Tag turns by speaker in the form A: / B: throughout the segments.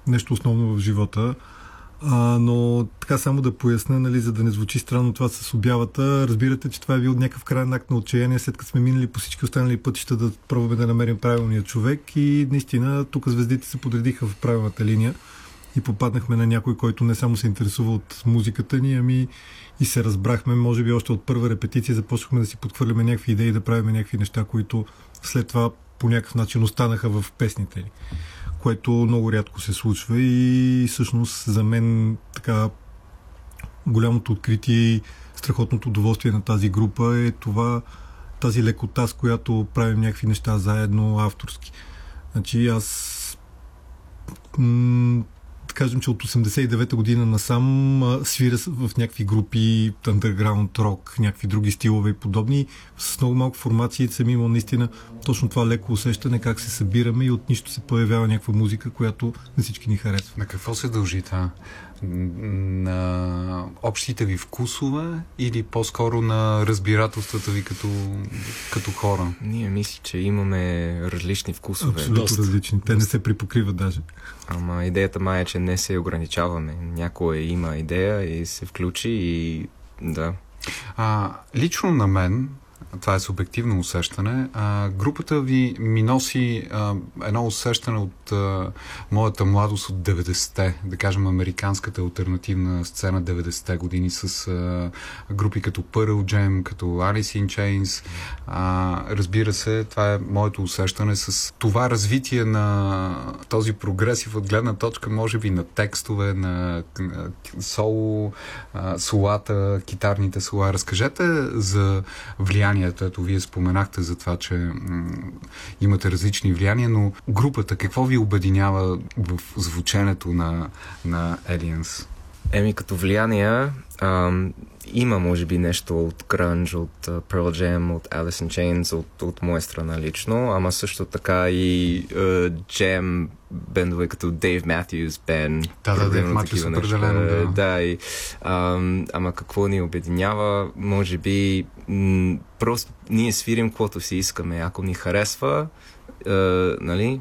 A: нещо основно в живота. Но така само да поясня, нали, за да не звучи странно това с обявата. Разбирате, че това е бил някакъв крайен акт на отчаяние, след като сме минали по всички останали пътища да пробваме да намерим правилния човек и наистина тук звездите се подредиха в правилната линия и попаднахме на някой, който не само се интересува от музиката ни, ами и се разбрахме, може би още от първа репетиция започнахме да си подхвърляме някакви идеи, да правим някакви неща, които след това по някакъв начин останаха в песните ни, което много рядко се случва и всъщност за мен така голямото откритие и страхотното удоволствие на тази група е това, тази лекота, с която правим някакви неща заедно авторски. Значи аз да кажем, че от 89-та година насам свира в някакви групи, underground рок, някакви други стилове и подобни. С много малко формации съм имал наистина точно това леко усещане, как се събираме и от нищо се появява някаква музика, която на всички ни харесва.
B: На какво се дължи това? На общите ви вкусове или по-скоро на разбирателствата ви като хора?
C: Ние мисля, че имаме различни вкусове.
A: Абсолютно различни. Те не се припокриват даже.
C: Ама идеята май е, че не се ограничаваме. Някой има идея и се включи и да.
B: Лично на мен, това е субективно усещане, групата ви ми носи едно усещане от моята младост от 90-те, да кажем американската алтернативна сцена 90-те години с групи като Pearl Jam, като Alice in Chains. Разбира се, това е моето усещане с това развитие на този прогресив от гледна точка, може би на текстове, на соло, солата, китарните сола. Разкажете за влияние. Ето, вие споменахте за това, че имате различни влияния, но групата, какво ви обединява в звученето на Aliens?
C: Като влияние има, може би, нещо от Grunge, от Pearl Jam, от Alice in Chains, от моя страна лично, ама също така и джем бендове като Dave Matthews Band.
B: Да, Dave Matthews определено.
C: Да, и ама какво ни обединява? Може би просто ние свирим каквото си искаме. Ако ни харесва, нали,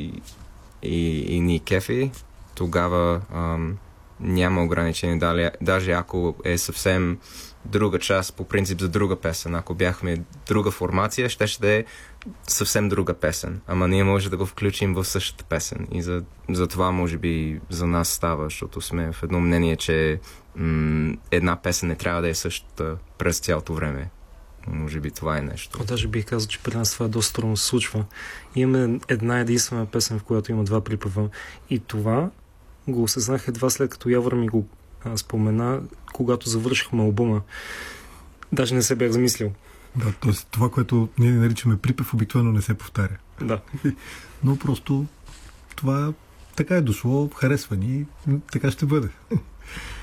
C: и ни кефи, тогава няма ограничение. Даже ако е съвсем друга част, по принцип за друга песен. Ако бяхме друга формация, ще е съвсем друга песен. Ама ние може да го включим в същата песен. И за това може би за нас става, защото сме в едно мнение, че една песен не трябва да е същата през цялото време. Може би това е нещо.
D: Даже бих казал, че при нас това доста трудно се случва. Имаме една единствена песен, в която има два припева. И това го осъзнах едва след като Явор ми го спомена, когато завършихме албума. Даже не се бях замислил.
A: Да, т.е. това, което ние наричаме припев, обикновено не се повтаря.
D: Да.
A: Но просто това така е дошло, харесва ни, така ще бъде.